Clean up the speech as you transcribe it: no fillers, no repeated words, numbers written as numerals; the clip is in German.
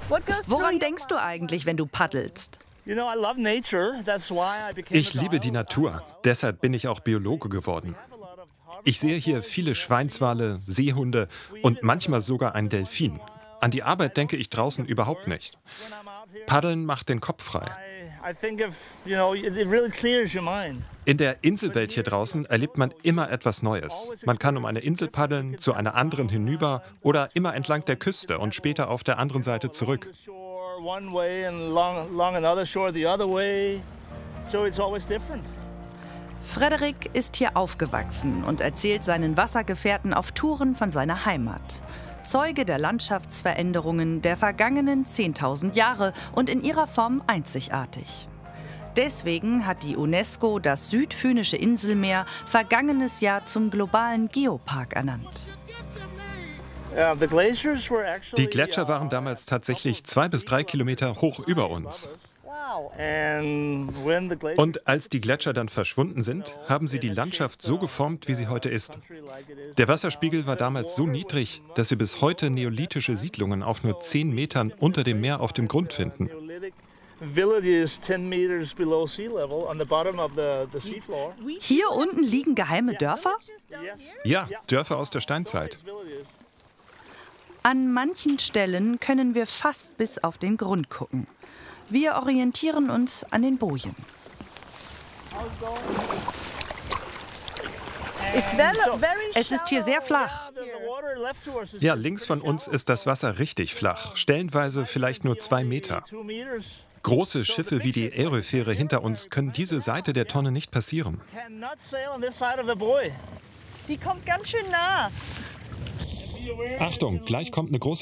Woran denkst du eigentlich, wenn du paddelst? Ich liebe die Natur, deshalb bin ich auch Biologe geworden. Ich sehe hier viele Schweinswale, Seehunde und manchmal sogar einen Delfin. An die Arbeit denke ich draußen überhaupt nicht. Paddeln macht den Kopf frei. In der Inselwelt hier draußen erlebt man immer etwas Neues. Man kann um eine Insel paddeln, zu einer anderen hinüber oder immer entlang der Küste und später auf der anderen Seite zurück. Frederik ist hier aufgewachsen und erzählt seinen Wassergefährten auf Touren von seiner Heimat. Zeuge der Landschaftsveränderungen der vergangenen 10.000 Jahre und in ihrer Form einzigartig. Deswegen hat die UNESCO das südfinnische Inselmeer vergangenes Jahr zum globalen Geopark ernannt. Die Gletscher waren damals tatsächlich 2 bis 3 Kilometer hoch über uns. Und als die Gletscher dann verschwunden sind, haben sie die Landschaft so geformt, wie sie heute ist. Der Wasserspiegel war damals so niedrig, dass wir bis heute neolithische Siedlungen auf nur 10 Metern unter dem Meer auf dem Grund finden. Hier unten liegen geheime Dörfer? Ja, Dörfer aus der Steinzeit. An manchen Stellen können wir fast bis auf den Grund gucken. Wir orientieren uns an den Bojen. Es ist hier sehr flach. Ja, links von uns ist das Wasser richtig flach, stellenweise vielleicht nur 2 Meter. Große Schiffe wie die Aerofähre hinter uns können diese Seite der Tonne nicht passieren. Die kommt ganz schön nah. Achtung, gleich kommt eine große